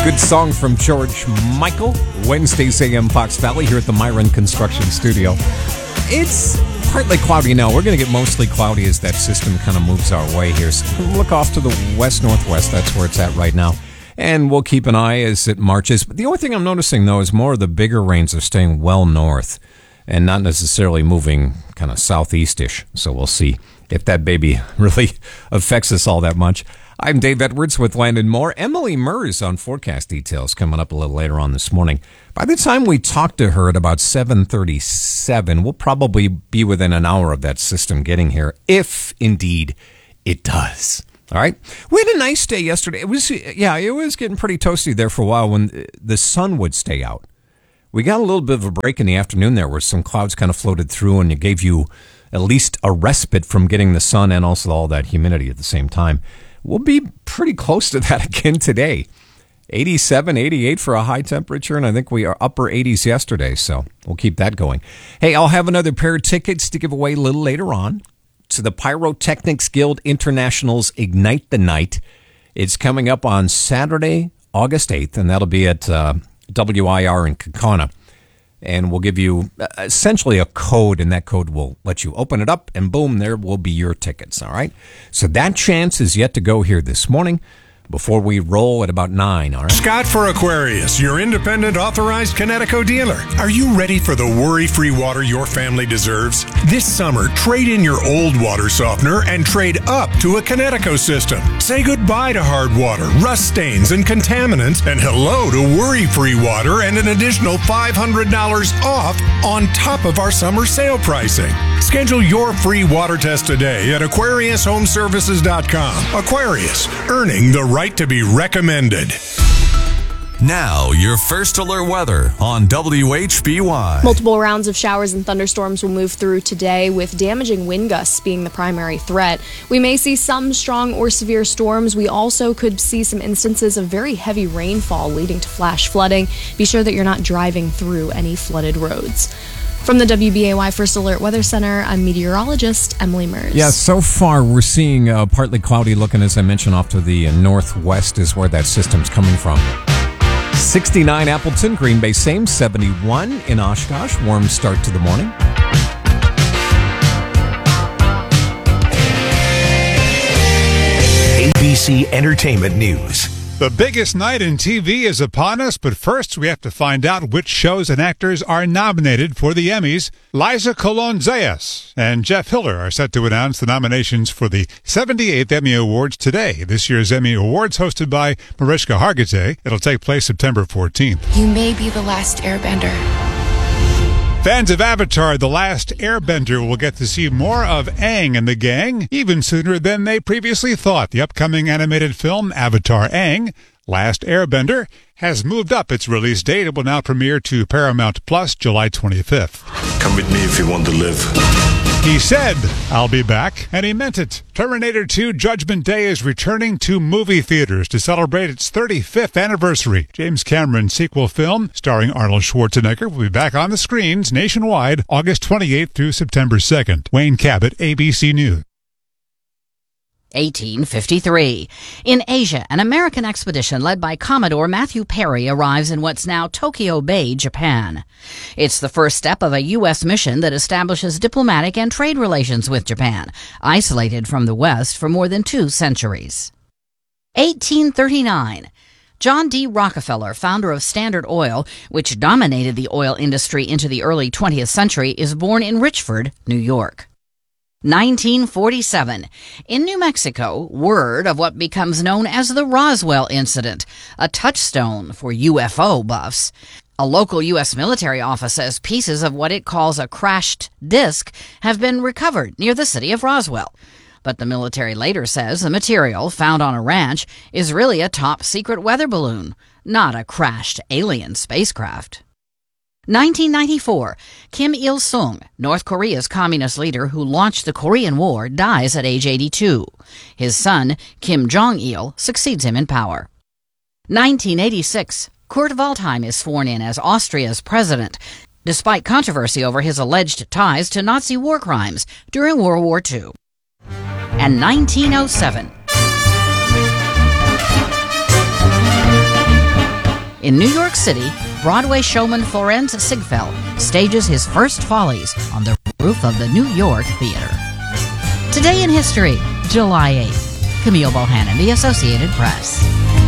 Good song from George Michael. Wednesdays AM Fox Valley here at the Myron Construction Studio. It's partly cloudy now. We're going to get mostly cloudy as that system kind of moves our way here. So look off to the west-northwest. That's where it's at right now. And we'll keep an eye as it marches. But the only thing I'm noticing, though, is more of the bigger rains are staying well north and not necessarily moving kind of southeast-ish. So we'll see if that baby really affects us all that much. I'm Dave Edwards with Land and More. Emily Murs on forecast details coming up a little later on this morning. By the time we talk to her at about 7:37, we'll probably be within an hour of that system getting here, if indeed it does. All right. We had a nice day yesterday. It was getting pretty toasty there for a while when the sun would stay out. We got a little bit of a break in the afternoon there where some clouds kind of floated through and it gave you at least a respite from getting the sun and also all that humidity at the same time. We'll be pretty close to that again today. 87, 88 for a high temperature, and I think we are upper 80s yesterday, so we'll keep that going. Hey, I'll have another pair of tickets to give away a little later on to the Pyrotechnics Guild International's Ignite the Night. It's coming up on Saturday, August 8th, and that'll be at WIR in Kaukauna. And we'll give you essentially a code, and that code will let you open it up, and boom, there will be your tickets, all right? So that chance is yet to go here this morning before we roll at about 9, all right? Scott for Aquarius, your independent authorized Kinetico dealer. Are you ready for the worry-free water your family deserves? This summer, trade in your old water softener and trade up to a Kinetico system. Say goodbye to hard water, rust stains, and contaminants, and hello to worry-free water and an additional $500 off on top of our summer sale pricing. Schedule your free water test today at AquariusHomeservices.com. Aquarius, earning the right to be recommended. Now, your first alert weather on WHBY. Multiple rounds of showers and thunderstorms will move through today, with damaging wind gusts being the primary threat. We may see some strong or severe storms. We also could see some instances of very heavy rainfall leading to flash flooding. Be sure that you're not driving through any flooded roads. From the WBAY First Alert Weather Center, I'm meteorologist Emily Murs. Yeah, so far we're seeing partly cloudy looking, as I mentioned, off to the northwest is where that system's coming from. 69 Appleton, Green Bay, same. 71 in Oshkosh. Warm start to the morning. ABC Entertainment News. The biggest night in TV is upon us, but first we have to find out which shows and actors are nominated for the Emmys. Liza Colon-Zayas and Jeff Hiller are set to announce the nominations for the 78th Emmy Awards today. This year's Emmy Awards, hosted by Mariska Hargitay. It'll take place September 14th. You may be the last airbender. Fans of Avatar: The Last Airbender will get to see more of Aang and the gang even sooner than they previously thought. The upcoming animated film, Avatar: Aang, Last Airbender, has moved up its release date. It will now premiere to Paramount Plus July 25th. Come with me if you want to live. He said, "I'll be back," and he meant it. Terminator 2 Judgment Day is returning to movie theaters to celebrate its 35th anniversary. James Cameron's sequel film, starring Arnold Schwarzenegger, will be back on the screens nationwide August 28th through September 2nd. Wayne Cabot, ABC News. 1853. In Asia, an American expedition led by Commodore Matthew Perry arrives in what's now Tokyo Bay, Japan. It's the first step of a U.S. mission that establishes diplomatic and trade relations with Japan, isolated from the West for more than 2 centuries. 1839. John D. Rockefeller, founder of Standard Oil, which dominated the oil industry into the early 20th century, is born in Richford, New York. 1947. In New Mexico, word of what becomes known as the Roswell incident, a touchstone for UFO buffs. A local U.S. military office says pieces of what it calls a crashed disk have been recovered near the city of Roswell. But the military later says the material, found on a ranch, is really a top-secret weather balloon, not a crashed alien spacecraft. 1994. Kim Il-sung, North Korea's communist leader who launched the Korean War, dies at age 82. His son, Kim Jong-il, succeeds him in power. 1986. Kurt Waldheim is sworn in as Austria's president, despite controversy over his alleged ties to Nazi war crimes during World War II. And 1907. In New York City, Broadway showman Florenz Ziegfeld stages his first Follies on the roof of the New York Theater. Today in history, July 8th. Camille Bohannon, The Associated Press.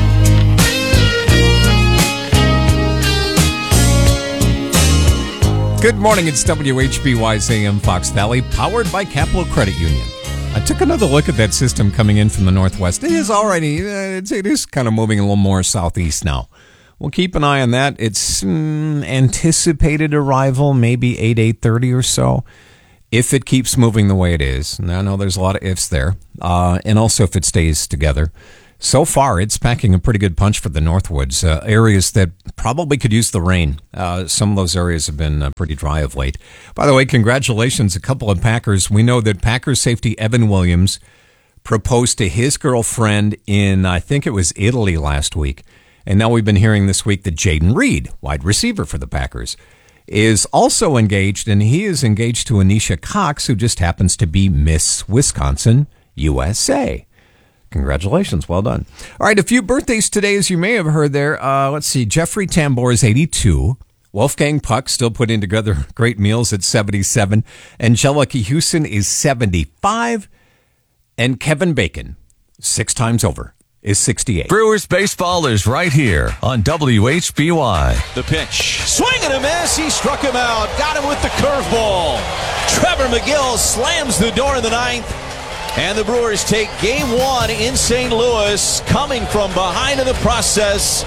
Good morning, it's WHBY's AM Fox Valley, powered by Capital Credit Union. I took another look at that system coming in from the northwest. It is already, it is kind of moving a little more southeast now. We'll keep an eye on that. It's anticipated arrival, maybe 8:30 or so, if it keeps moving the way it is. And I know there's a lot of ifs there, and also if it stays together. So far, it's packing a pretty good punch for the Northwoods, areas that probably could use the rain. Some of those areas have been pretty dry of late. By the way, congratulations, a couple of Packers. We know that Packers safety Evan Williams proposed to his girlfriend in, I think it was Italy last week. And now we've been hearing this week that Jaden Reed, wide receiver for the Packers, is also engaged, and he is engaged to Anisha Cox, who just happens to be Miss Wisconsin, USA. Congratulations. Well done. All right, a few birthdays today, as you may have heard there. Let's see. Jeffrey Tambor is 82. Wolfgang Puck still putting together great meals at 77. Angelica Houston is 75. And Kevin Bacon, 6 times over, is 68. Brewers baseball is right here on WHBY. The pitch. Swing and a miss. He struck him out. Got him with the curveball. Trevor McGill slams the door in the 9th. And the Brewers take Game 1 in St. Louis, coming from behind in the process,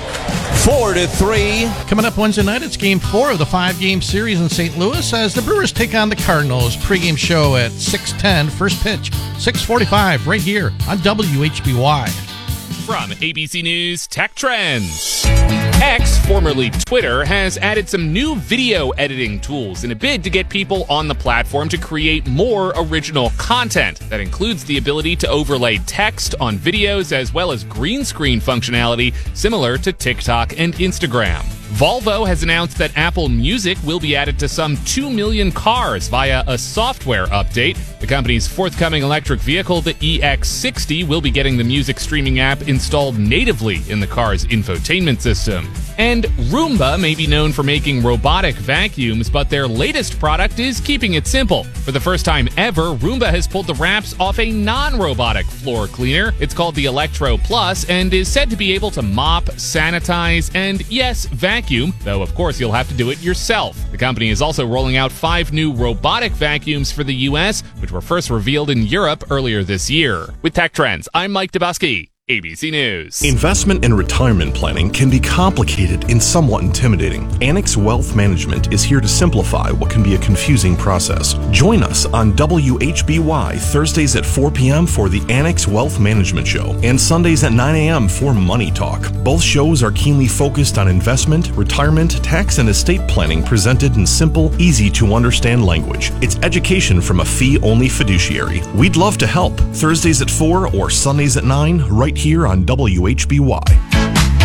4-3. Coming up Wednesday night, it's Game 4 of the 5-game series in St. Louis as the Brewers take on the Cardinals. Pre-game show at 6:10, first pitch, 6:45, right here on WHBY. From ABC News Tech Trends. X, formerly Twitter, has added some new video editing tools in a bid to get people on the platform to create more original content. That includes the ability to overlay text on videos as well as green screen functionality similar to TikTok and Instagram. Volvo has announced that Apple Music will be added to some 2 million cars via a software update. The company's forthcoming electric vehicle, the EX60, will be getting the music streaming app installed natively in the car's infotainment system. And Roomba may be known for making robotic vacuums, but their latest product is keeping it simple. For the first time ever, Roomba has pulled the wraps off a non-robotic floor cleaner. It's called the Electro Plus and is said to be able to mop, sanitize, and yes, vacuum, though of course you'll have to do it yourself. The company is also rolling out 5 new robotic vacuums for the US, which were first revealed in Europe earlier this year. With Tech Trends, I'm Mike Dabusky, ABC News. Investment and retirement planning can be complicated and somewhat intimidating. Annex Wealth Management is here to simplify what can be a confusing process. Join us on WHBY Thursdays at 4 p.m. for the Annex Wealth Management Show and Sundays at 9 a.m. for Money Talk. Both shows are keenly focused on investment, retirement, tax, and estate planning presented in simple, easy-to-understand language. It's education from a fee-only fiduciary. We'd love to help. Thursdays at 4 or Sundays at 9, right here on WHBY.